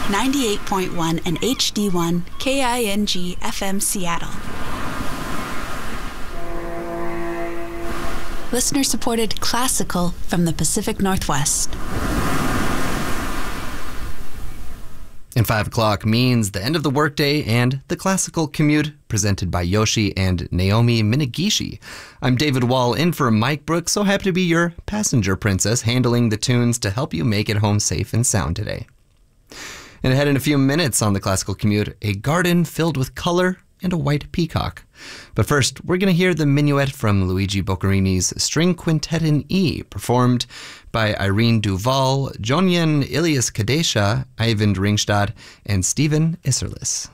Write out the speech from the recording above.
98.1 and HD1 KING FM Seattle. Listener-supported classical from the Pacific Northwest. And 5 o'clock means the end of the workday and the classical commute, presented by Yoshi and Naomi Minagishi. I'm David Wall, in for Mike Brooks, so happy to be your passenger princess, handling the tunes to help you make it home safe and sound today. And ahead in a few minutes on the classical commute, a garden filled with color and a white peacock. But first, we're going to hear the minuet from Luigi Boccherini's String Quintet in E, performed by Irene Duval, Jonjan Ilias Kadesha, Eivind Ringstad, and Stephen Isserlis.